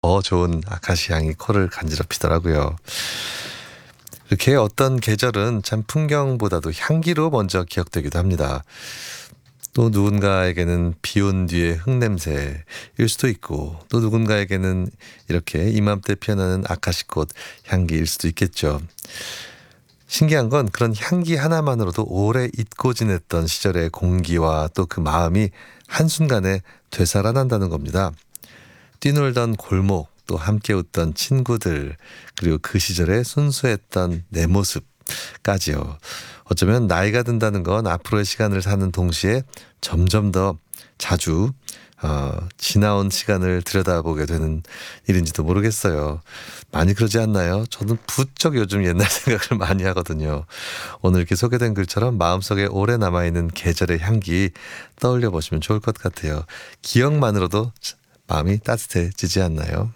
더 좋은 아카시 향이 코를 간지럽히더라고요. 이렇게 어떤 계절은 참 풍경보다도 향기로 먼저 기억되기도 합니다. 또 누군가에게는 비 온 뒤의 흙냄새일 수도 있고, 또 누군가에게는 이렇게 이맘때 피어나는 아카시꽃 향기일 수도 있겠죠. 신기한 건 그런 향기 하나만으로도 오래 잊고 지냈던 시절의 공기와 또 그 마음이 한순간에 되살아난다는 겁니다. 뛰놀던 골목, 또 함께 웃던 친구들, 그리고 그 시절의 순수했던 내 모습까지요. 어쩌면 나이가 든다는 건 앞으로의 시간을 사는 동시에 점점 더 자주 지나온 시간을 들여다보게 되는 일인지도 모르겠어요. 많이 그러지 않나요? 저는 부쩍 요즘 옛날 생각을 많이 하거든요. 오늘 이렇게 소개된 글처럼 마음속에 오래 남아있는 계절의 향기 떠올려 보시면 좋을 것 같아요. 기억만으로도 마음이 따뜻해지지 않나요?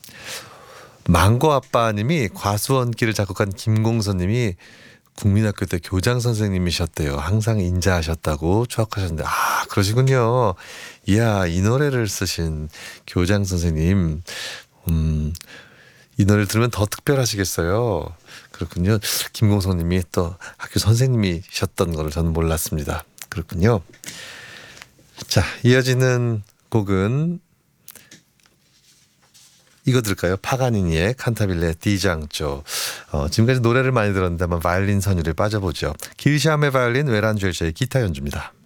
망고 아빠님이 과수원길을 작곡한 김공선님이 국민학교 때 교장 선생님이셨대요. 항상 인자하셨다고 추억하셨는데, 그러시군요. 이야, 이 노래를 쓰신 교장 선생님, 이 노래를 들으면 더 특별하시겠어요. 그렇군요. 김공선님이 또 학교 선생님이셨던 거를 저는 몰랐습니다. 그렇군요. 자, 이어지는 곡은 이거 들을까요? 파가니니의 칸타빌레 디장조. 지금까지 노래를 많이 들었는데 한번 바이올린 선율에 빠져보죠. 길샤메 바이올린, 외란주엘의 기타 연주입니다.